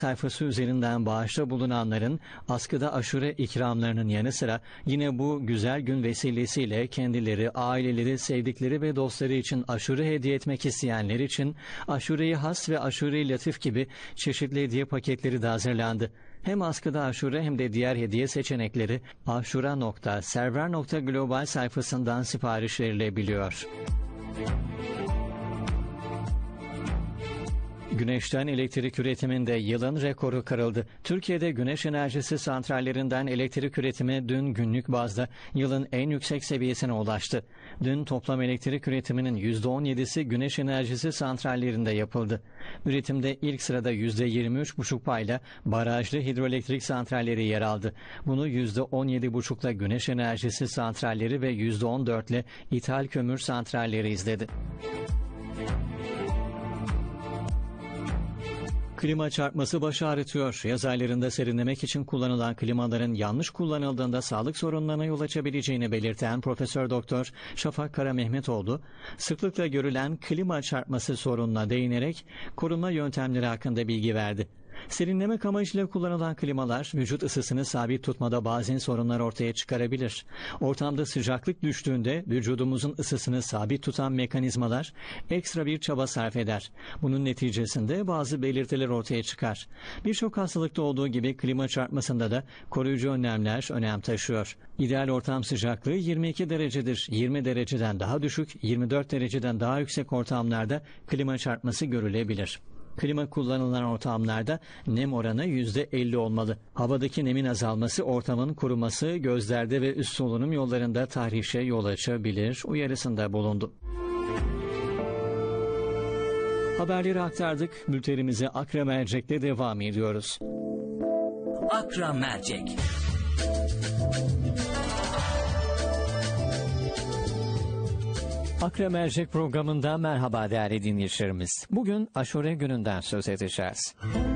sayfası üzerinden bağışta bulunanların askıda aşure ikramlarının yanı sıra yine bu güzel gün vesilesiyle kendileri, aileleri, sevdikleri ve dostları için aşure hediye etmek isteyenler için aşure-i has ve aşure-i latif gibi çeşitli hediye paketleri de hazırlandı. Hem askıda aşure hem de diğer hediye seçenekleri aşura.server.global sayfasından sipariş verilebiliyor. Güneşten elektrik üretiminde yılın rekoru kırıldı. Türkiye'de güneş enerjisi santrallerinden elektrik üretimi dün günlük bazda yılın en yüksek seviyesine ulaştı. Dün toplam elektrik üretiminin %17'si güneş enerjisi santrallerinde yapıldı. Üretimde ilk sırada %23,5 payla barajlı hidroelektrik santralleri yer aldı. Bunu %17,5'la güneş enerjisi santralleri ve %14'le ithal kömür santralleri izledi. Klima çarpması baş ağrıtıyor. Yaz aylarında serinlemek için kullanılan klimaların yanlış kullanıldığında sağlık sorunlarına yol açabileceğini belirten Profesör Doktor Şafak Karamehmetoğlu, sıklıkla görülen klima çarpması sorununa değinerek korunma yöntemleri hakkında bilgi verdi. Serinlemek amacıyla kullanılan klimalar vücut ısısını sabit tutmada bazen sorunlar ortaya çıkarabilir. Ortamda sıcaklık düştüğünde vücudumuzun ısısını sabit tutan mekanizmalar ekstra bir çaba sarf eder. Bunun neticesinde bazı belirtiler ortaya çıkar. Birçok hastalıkta olduğu gibi klima çarpmasında da koruyucu önlemler önem taşıyor. İdeal ortam sıcaklığı 22 derecedir. 20 dereceden daha düşük, 24 dereceden daha yüksek ortamlarda klima çarpması görülebilir. Klima kullanılan ortamlarda nem oranı %50 olmalı. Havadaki nemin azalması ortamın kuruması gözlerde ve üst solunum yollarında tahrişe yol açabilir uyarısında bulundu. Haberleri aktardık. Bültenimize Akra Mercek'le devam ediyoruz. Akra Mercek. Akra Mercek programında merhaba değerli dinleyicilerimiz. Bugün Aşure gününden söz edeceğiz.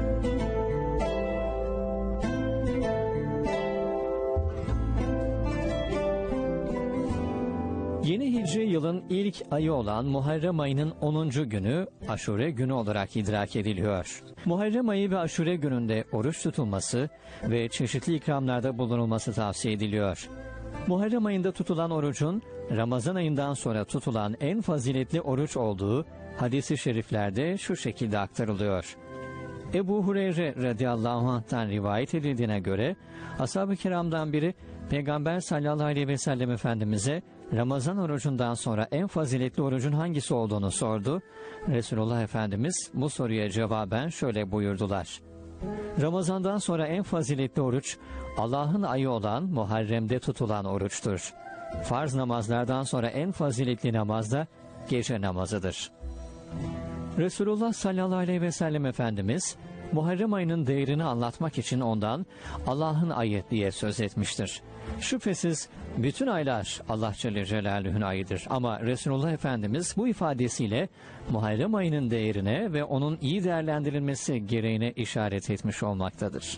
Yeni Hicri yılın ilk ayı olan Muharrem ayının 10. günü Aşure günü olarak idrak ediliyor. Muharrem ayı ve Aşure gününde oruç tutulması ve çeşitli ikramlarda bulunulması tavsiye ediliyor. Muharrem ayında tutulan orucun Ramazan ayından sonra tutulan en faziletli oruç olduğu hadis-i şeriflerde şu şekilde aktarılıyor. Ebu Hureyre radıyallahu anh'tan rivayet edildiğine göre ashab-ı kiramdan biri Peygamber sallallahu aleyhi ve sellem Efendimiz'e Ramazan orucundan sonra en faziletli orucun hangisi olduğunu sordu. Resulullah Efendimiz bu soruya cevaben şöyle buyurdular. Ramazandan sonra en faziletli oruç Allah'ın ayı olan Muharrem'de tutulan oruçtur. Farz namazlardan sonra en faziletli namaz da gece namazıdır. Resulullah sallallahu aleyhi ve sellem Efendimiz Muharrem ayının değerini anlatmak için ondan Allah'ın ayı diye söz etmiştir. Şüphesiz bütün aylar Allah Celle Celaluhu'nun ayıdır ama Resulullah Efendimiz bu ifadesiyle Muharrem ayının değerine ve onun iyi değerlendirilmesi gereğine işaret etmiş olmaktadır.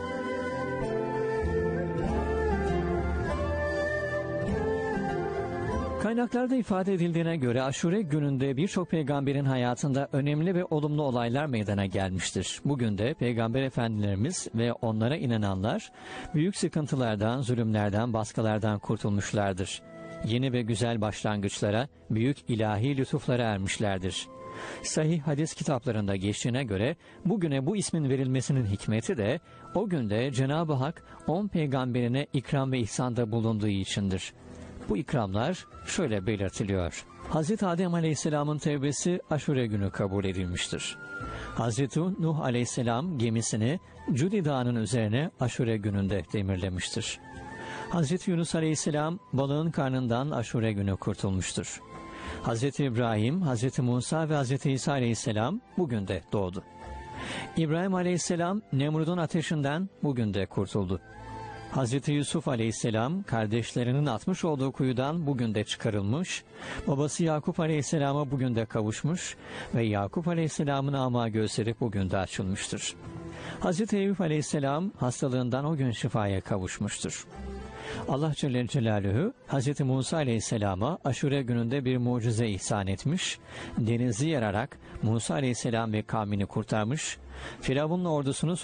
Kaynaklarda ifade edildiğine göre Aşure gününde birçok peygamberin hayatında önemli ve olumlu olaylar meydana gelmiştir. Bugün de Peygamber Efendilerimiz ve onlara inananlar büyük sıkıntılardan, zulümlerden, baskılardan kurtulmuşlardır. Yeni ve güzel başlangıçlara, büyük ilahi lütuflara ermişlerdir. Sahih hadis kitaplarında geçtiğine göre bugüne bu ismin verilmesinin hikmeti de o günde Cenab-ı Hak 10 peygamberine ikram ve ihsanda bulunduğu içindir. Bu ikramlar şöyle belirtiliyor. Hz. Adem Aleyhisselam'ın tevbesi Aşure günü kabul edilmiştir. Hz. Nuh Aleyhisselam gemisini Cudi Dağı'nın üzerine Aşure gününde demirlemiştir. Hz. Yunus Aleyhisselam balığın karnından Aşure günü kurtulmuştur. Hz. İbrahim, Hz. Musa ve Hz. İsa Aleyhisselam bugün de doğdu. İbrahim Aleyhisselam Nemrud'un ateşinden bugün de kurtuldu. Hz. Yusuf Aleyhisselam kardeşlerinin atmış olduğu kuyudan bugün de çıkarılmış, babası Yakup Aleyhisselam'a bugün de kavuşmuş ve Yakup Aleyhisselam'ın ama gözleri bugün de açılmıştır. Hz. Eyüp Aleyhisselam hastalığından o gün şifaya kavuşmuştur. Allah Celle Celaluhu Hz. Musa Aleyhisselam'a Aşure gününde bir mucize ihsan etmiş, denizi yararak Musa Aleyhisselam ve kavmini kurtarmış, Firavun'un ordusunu